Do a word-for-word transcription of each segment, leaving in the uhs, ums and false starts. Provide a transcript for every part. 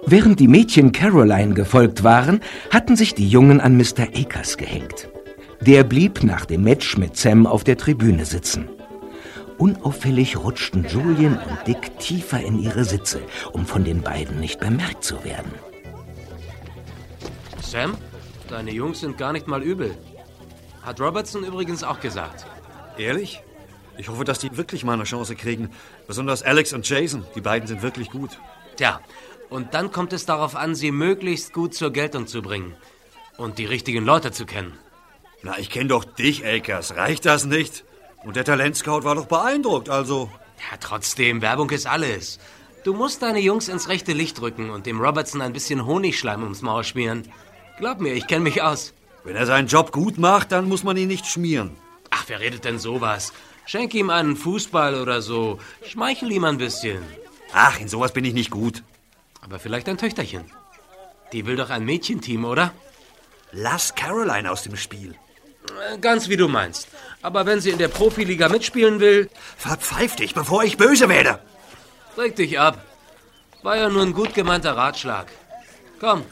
Während die Mädchen Caroline gefolgt waren, hatten sich die Jungen an Mister Akers gehängt. Der blieb nach dem Match mit Sam auf der Tribüne sitzen. Unauffällig rutschten Julian und Dick tiefer in ihre Sitze, um von den beiden nicht bemerkt zu werden. Sam, deine Jungs sind gar nicht mal übel. Hat Robertson übrigens auch gesagt. Ehrlich? Ich hoffe, dass die wirklich mal eine Chance kriegen. Besonders Alex und Jason. Die beiden sind wirklich gut. Tja, und dann kommt es darauf an, sie möglichst gut zur Geltung zu bringen. Und die richtigen Leute zu kennen. Na, ich kenne doch dich, Akers. Reicht das nicht? Und der Talentscout war doch beeindruckt, also... Ja, trotzdem, Werbung ist alles. Du musst deine Jungs ins rechte Licht rücken und dem Robertson ein bisschen Honigschleim ums Maul schmieren. Glaub mir, ich kenne mich aus. Wenn er seinen Job gut macht, dann muss man ihn nicht schmieren. Ach, wer redet denn sowas? Schenk ihm einen Fußball oder so. Schmeichel ihm ein bisschen. Ach, in sowas bin ich nicht gut. Aber vielleicht ein Töchterchen. Die will doch ein Mädchenteam, oder? Lass Caroline aus dem Spiel. Ganz wie du meinst. Aber wenn sie in der Profiliga mitspielen will... Verpfeif dich, bevor ich böse werde. Reg dich ab. War ja nur ein gut gemeinter Ratschlag. Komm.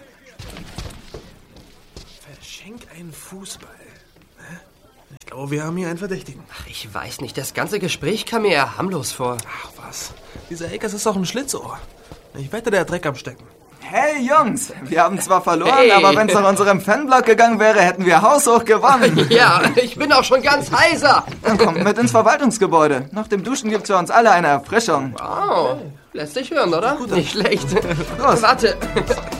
Verschenk einen Fußball. Ich glaube, wir haben hier einen Verdächtigen. Ach, ich weiß nicht. Das ganze Gespräch kam mir eher harmlos vor. Ach was. Dieser Akers ist doch ein Schlitzohr. Ich wette, der hat Dreck am Stecken. Hey Jungs, wir haben zwar verloren, Hey. aber wenn es nach unserem Fanblock gegangen wäre, hätten wir haushoch gewonnen. Ja, ich bin auch schon ganz heiser. Dann kommt mit ins Verwaltungsgebäude. Nach dem Duschen gibt's für uns alle eine Erfrischung. Wow, lässt sich hören, oder? Nicht schlecht. Los. Warte.